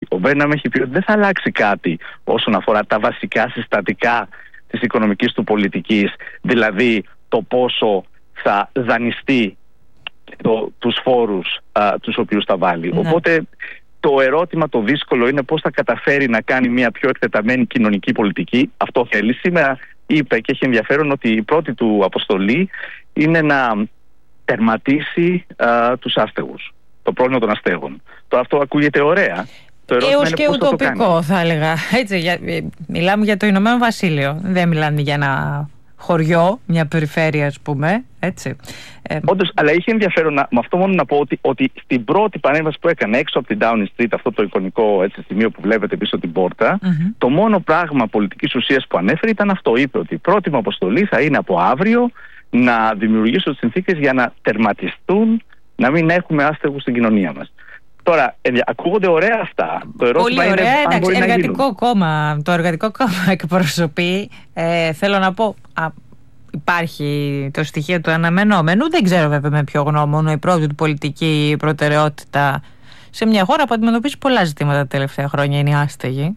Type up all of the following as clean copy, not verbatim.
Ο Μπέρναμ έχει πει ότι δεν θα αλλάξει κάτι όσον αφορά τα βασικά συστατικά της οικονομικής του πολιτικής, δηλαδή το πόσο θα δανειστεί τους φόρους τους οποίους θα βάλει. Οπότε το ερώτημα το δύσκολο είναι πώς θα καταφέρει να κάνει μια πιο εκτεταμένη κοινωνική πολιτική. Αυτό θέλει. Σήμερα είπε και έχει ενδιαφέρον ότι η πρώτη του αποστολή είναι να τερματίσει τους άστεγους, το πρόβλημα των αστέγων. Τώρα αυτό ακούγεται ωραία. Έως και ουτοπικό θα έλεγα. Έτσι, μιλάμε για το Ηνωμένο Βασίλειο. Δεν μιλάνε για ένα χωριό, μια περιφέρεια ας πούμε. Έτσι. Όντως, αλλά είχε ενδιαφέρον με αυτό μόνο να πω ότι στην πρώτη παρέμβαση που έκανε έξω από την Downing Street, αυτό το εικονικό έτσι, σημείο που βλέπετε πίσω την πόρτα, το μόνο πράγμα πολιτικής ουσίας που ανέφερε ήταν αυτό. Είπε ότι η πρώτη μου αποστολή θα είναι από αύριο να δημιουργήσω τις συνθήκες για να τερματιστούν, να μην έχουμε άστεγους στην κοινωνία μας. Τώρα, ακούγονται ωραία αυτά. Το ερώτημα πολύ ωραία, είναι αν μπορεί εργατικό κόμμα. Το εργατικό κόμμα εκπροσωπεί. Θέλω να πω, υπάρχει το στοιχείο του αναμενόμενου. Δεν ξέρω βέβαια με ποιο γνώμονο η πρώτη του πολιτική προτεραιότητα σε μια χώρα που αντιμετωπίζει πολλά ζητήματα τα τελευταία χρόνια είναι οι άστεγοι.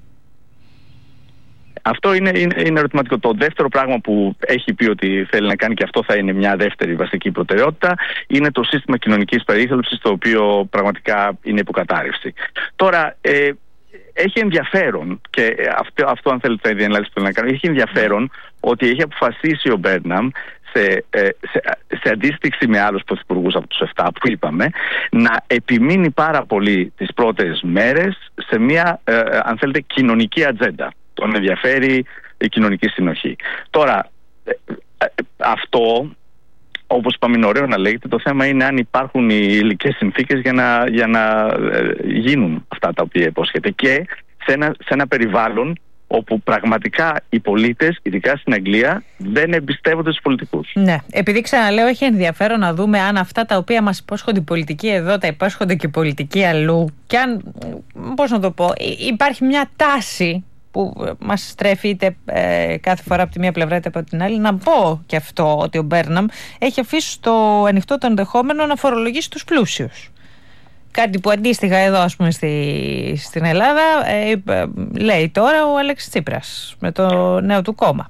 Αυτό είναι ερωτηματικό. Το δεύτερο πράγμα που έχει πει ότι θέλει να κάνει, και αυτό θα είναι μια δεύτερη βασική προτεραιότητα, είναι το σύστημα κοινωνικής περίθαλψης, το οποίο πραγματικά είναι υποκατάρρευση. Τώρα, έχει ενδιαφέρον, και αυτό αν θέλετε η διανάλυση που θέλω να κάνω, έχει ενδιαφέρον ότι έχει αποφασίσει ο Μπέρναμ σε αντίστοιξη με άλλους πρωθυπουργούς από τους 7 που είπαμε, να επιμείνει πάρα πολύ τις πρώτες μέρες σε μια, αν θέλετε, κοινωνική ατζέντα. Τον ενδιαφέρει η κοινωνική συνοχή. Τώρα, αυτό, όπως είπαμε, είναι ωραίο να λέγεται. Το θέμα είναι αν υπάρχουν οι υλικές συνθήκες για να γίνουν αυτά τα οποία υπόσχεται. Και σε ένα περιβάλλον όπου πραγματικά οι πολίτες, ειδικά στην Αγγλία, δεν εμπιστεύονται τους πολιτικούς. Ναι, επειδή ξαναλέω, έχει ενδιαφέρον να δούμε αν αυτά τα οποία μας υπόσχονται οι πολιτικοί εδώ τα υπόσχονται και οι πολιτικοί αλλού. Και αν, πώς να το πω, υπάρχει μια τάση που μας στρέφει είτε κάθε φορά από τη μία πλευρά είτε από την άλλη. Να πω και αυτό, ότι ο Μπέρναμ έχει αφήσει στο ανοιχτό το ενδεχόμενο να φορολογήσει τους πλούσιους. Κάτι που αντίστοιχα εδώ, ας πούμε, στην Ελλάδα λέει τώρα ο Αλέξης Τσίπρας με το νέο του κόμμα.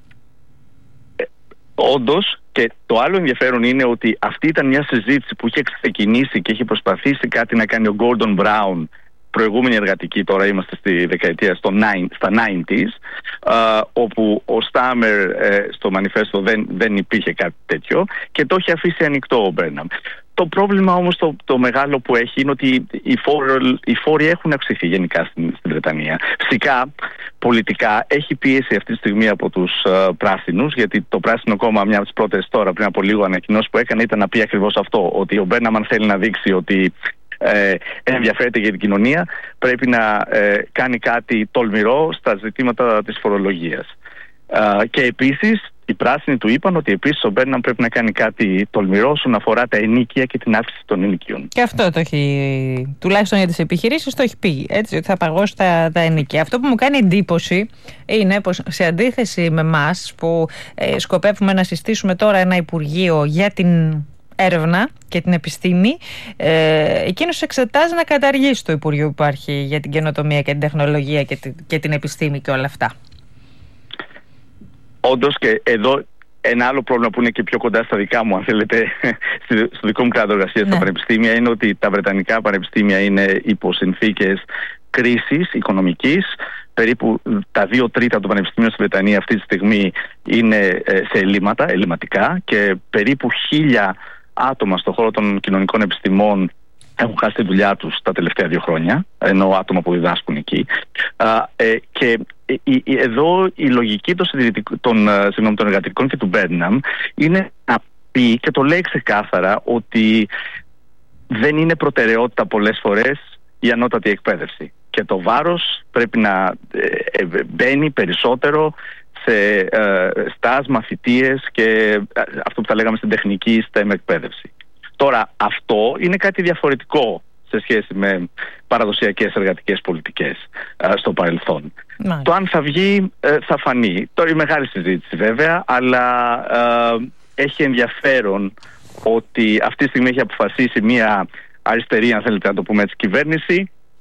Όντως, και το άλλο ενδιαφέρον είναι ότι αυτή ήταν μια συζήτηση που είχε ξεκινήσει και είχε προσπαθήσει κάτι να κάνει ο Gordon Brown, προηγούμενη εργατική, τώρα είμαστε στη δεκαετία στα 90s, όπου ο Στάμερ στο μανιφέστο δεν υπήρχε κάτι τέτοιο και το έχει αφήσει ανοιχτό ο Μπέρναμ. Το πρόβλημα όμως το μεγάλο που έχει είναι ότι οι φόροι έχουν αυξηθεί γενικά στην Βρετανία. Φυσικά πολιτικά έχει πίεση αυτή τη στιγμή από τους πράσινους, γιατί το Πράσινο Κόμμα, μια από τις πρώτες τώρα πριν από λίγο ανακοινώσεις που έκανε, ήταν να πει ακριβώς αυτό, ότι ο Μπέρναμ, αν θέλει να δείξει ότι ενδιαφέρεται για την κοινωνία, πρέπει να κάνει κάτι τολμηρό στα ζητήματα της φορολογίας. Και επίσης οι πράσινοι του είπαν ότι επίσης ο Μπέρναμ πρέπει να κάνει κάτι τολμηρό όσον αφορά τα ενοίκια και την αύξηση των ενοικίων. Και αυτό το έχει, τουλάχιστον για τις επιχειρήσεις, το έχει πει, έτσι, ότι θα παγώσει τα ενοίκια. Αυτό που μου κάνει εντύπωση είναι πως σε αντίθεση με εμάς που σκοπεύουμε να συστήσουμε τώρα ένα Υπουργείο για την έρευνα και την επιστήμη, εκείνος εξετάζει να καταργήσει το Υπουργείο που υπάρχει για την καινοτομία και την τεχνολογία και την επιστήμη και όλα αυτά. Όντως, και εδώ ένα άλλο πρόβλημα που είναι και πιο κοντά στα δικά μου, αν θέλετε, στο δικό μου κράτο εργασίας, στα πανεπιστήμια, είναι ότι τα βρετανικά πανεπιστήμια είναι υπό συνθήκες κρίσης οικονομικής. Περίπου τα 2/3 των πανεπιστήμιων στη Βρετανία αυτή τη στιγμή είναι σε ελλειμματικά και περίπου 1.000 άτομα στον χώρο των κοινωνικών επιστημών έχουν χάσει τη δουλειά τους τα τελευταία 2 χρόνια, ενώ άτομα που διδάσκουν εκεί. Και εδώ η λογική των εργατικών και του Μπέρναμ είναι να πει, και το λέει ξεκάθαρα, ότι δεν είναι προτεραιότητα πολλές φορές η ανώτατη εκπαίδευση. Και το βάρος πρέπει να μπαίνει περισσότερο σε στάζ, μαθητείες και αυτό που θα λέγαμε στην τεχνική STEM εκπαίδευση. Τώρα, αυτό είναι κάτι διαφορετικό σε σχέση με παραδοσιακές εργατικές πολιτικές στο παρελθόν. Το αν θα βγει θα φανεί. Τώρα η μεγάλη συζήτηση βέβαια, αλλά έχει ενδιαφέρον ότι αυτή τη στιγμή έχει αποφασίσει μια αριστερή, αν θέλετε να το πούμε έτσι, κυβέρνηση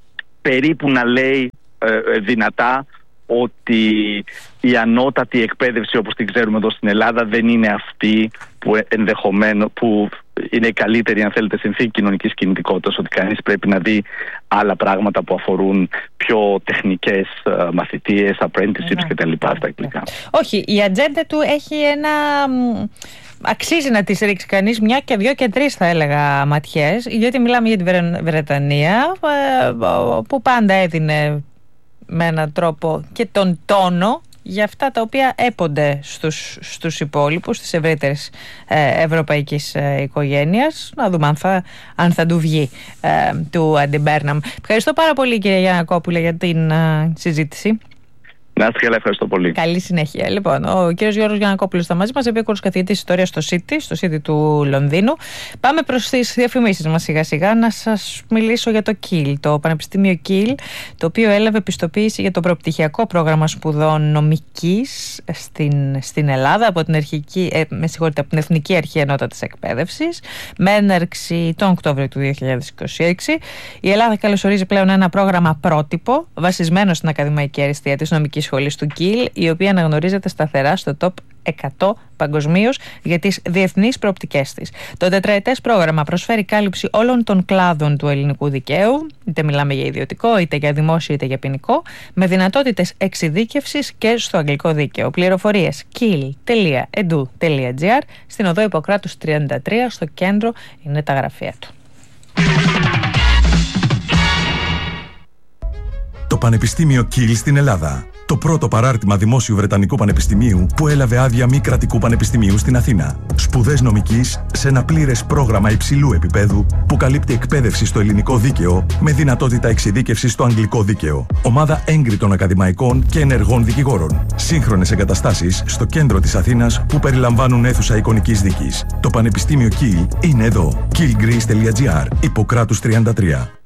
περίπου να λέει δυνατά ότι η ανώτατη εκπαίδευση όπως την ξέρουμε εδώ στην Ελλάδα δεν είναι αυτή που είναι η καλύτερη, αν θέλετε, συνθήκη κοινωνικής κινητικότητας, ότι κανείς πρέπει να δει άλλα πράγματα που αφορούν πιο τεχνικές μαθητείες, apprenticeships κτλ. Στα αγγλικά. Όχι, η ατζέντα του έχει αξίζει να τις ρίξει κανείς μια και δύο και τρεις, θα έλεγα, ματιές, γιατί μιλάμε για τη Βρετανία που πάντα έδινε με έναν τρόπο και τον τόνο για αυτά τα οποία έπονται στους υπόλοιπους της ευρύτερης ευρωπαϊκής οικογένειας. Να δούμε αν θα του βγει του Αντιμπέρναμ. Ευχαριστώ πάρα πολύ, κύριε Γιαννακόπουλε, για την συζήτηση. Να είστε καλά, ευχαριστώ πολύ. Καλή συνέχεια. Λοιπόν, ο κύριος Γιώργος Γιαννακόπουλος ήταν μαζί μας, επίκουρος καθηγητής ιστορίας στο City του Λονδίνου. Πάμε προς τις διαφημίσεις μας σιγά-σιγά. Να σας μιλήσω για το Kiel, το Πανεπιστήμιο Kiel, το οποίο έλαβε πιστοποίηση για το προπτυχιακό πρόγραμμα σπουδών νομικής στην Ελλάδα από την Εθνική Αρχή Ανώτατης Εκπαίδευσης, με έναρξη τον Οκτώβριο του 2026. Η Ελλάδα καλωσορίζει πλέον ένα πρόγραμμα πρότυπο, βασισμένο στην ακαδημαϊκή αριστεία της νομικής σχολής του Kiel, η οποία αναγνωρίζεται σταθερά στο top 100 παγκοσμίως για τις διεθνείς προοπτικές της. Το τετραετές πρόγραμμα προσφέρει κάλυψη όλων των κλάδων του ελληνικού δικαίου, είτε μιλάμε για ιδιωτικό, είτε για δημόσιο, είτε για ποινικό, με δυνατότητες εξειδίκευσης και στο αγγλικό δίκαιο. Πληροφορίες kiel.edu.gr, στην οδό Ιπποκράτους 33, στο κέντρο είναι τα γραφεία του. Το Πανεπιστήμιο Kiel στην Ελλάδα. Το πρώτο παράρτημα δημόσιου Βρετανικού Πανεπιστημίου που έλαβε άδεια μη κρατικού πανεπιστημίου στην Αθήνα. Σπουδές νομικής σε ένα πλήρες πρόγραμμα υψηλού επίπεδου που καλύπτει εκπαίδευση στο ελληνικό δίκαιο με δυνατότητα εξειδίκευσης στο αγγλικό δίκαιο. Ομάδα έγκριτων ακαδημαϊκών και ενεργών δικηγόρων. Σύγχρονες εγκαταστάσεις στο κέντρο της Αθήνας που περιλαμβάνουν αίθουσα εικονικής δίκης. Το Πανεπιστήμιο Kiel είναι εδώ. kielgreece.gr, Ιπποκράτους 33.